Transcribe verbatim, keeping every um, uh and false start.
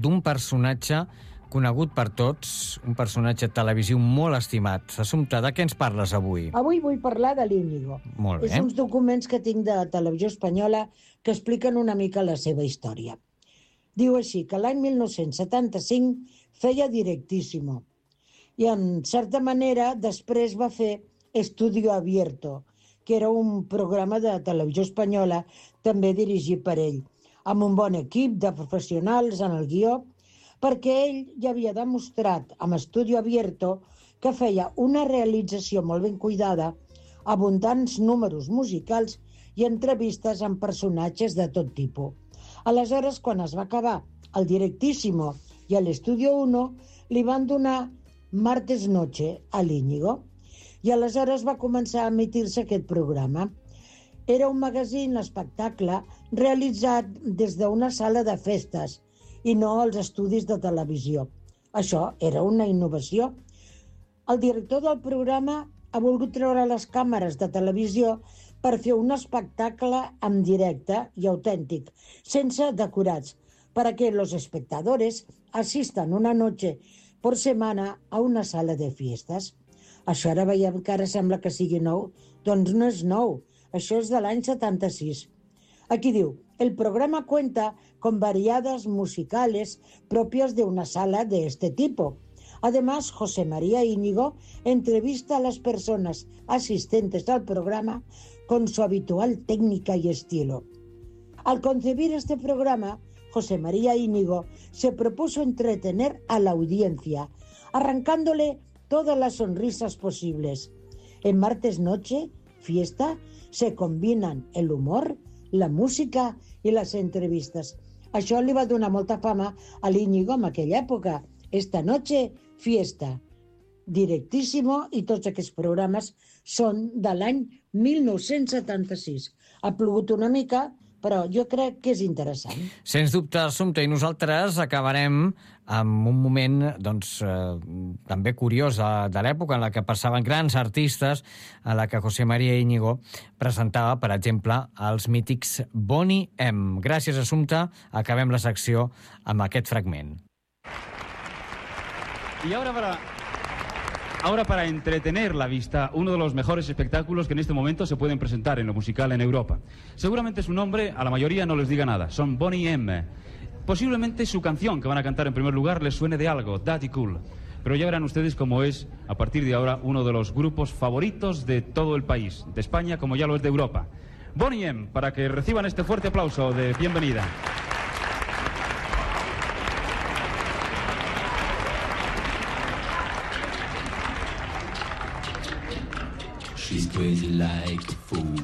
d'un personatge conegut per tots, un personatge televisiu molt estimat. Assumpta, de què ens parles avui? Avui vull parlar de l'Íñigo. Molt bé. És uns documents que tinc de Televisió Espanyola que expliquen una mica la seva història. Diu així que l'any mil nou-cents setanta-cinc feia Directísimo i, en certa manera, després va fer Estudio Abierto, que era un programa de Televisió Espanyola també dirigit per ell, amb un bon equip de professionals en el guió, perquè ell ja havia demostrat amb Estudio Abierto que feia una realització molt ben cuidada, abundants números musicals i entrevistes amb personatges de tot tipus. Aleshores, quan es va acabar el Directísimo i l'Estudio uno, li van donar Martes Noche a l'Íñigo i aleshores va començar a emitir-se aquest programa. Era un magazín, espectacle, realitzat des d'una sala de festes i no als estudis de televisió. Això era una innovació. El director del programa ha volgut treure les càmeres de televisió per fer un espectacle en directe i autèntic, sense decorats, para que los espectadores asistan una noche por semana a una sala de fiestas. Això ara veiem que ara sembla que sigui nou. Doncs no és nou, això és de l'any setanta-sis. Aquí diu, el programa cuenta con variadas musicales propias de una sala de este tipo. Además, José María Íñigo entrevista a las personas asistentes al programa con su habitual técnica y estilo. Al concebir este programa, José María Íñigo se propuso entretener a la audiencia, arrancándole todas las sonrisas posibles. En Martes Noche, Fiesta, se combinan el humor, la música i les entrevistes. Això li va donar molta fama a l'Íñigo en aquella època. Esta noche, Fiesta. Directísimo i tots aquests programes són de l'any mil nou-cents setanta-sis. Ha plogut una mica, però jo crec que és interessant. Sens dubte, Assumpta, i nosaltres acabarem amb un moment doncs, eh, també curiós de, de l'època en la que passaven grans artistes, en la que José María Íñigo presentava, per exemple, els mítics Boney M. Gràcies, Assumpta. Acabem la secció amb aquest fragment. Y ahora para... Ahora, para entretener la vista, uno de los mejores espectáculos que en este momento se pueden presentar en lo musical en Europa. Seguramente su nombre a la mayoría no les diga nada. Son Boney M. Posiblemente su canción que van a cantar en primer lugar les suene de algo, Daddy Cool. Pero ya verán ustedes cómo es, a partir de ahora, uno de los grupos favoritos de todo el país, de España como ya lo es de Europa. Boney M, para que reciban este fuerte aplauso de bienvenida. She's crazy like a fool.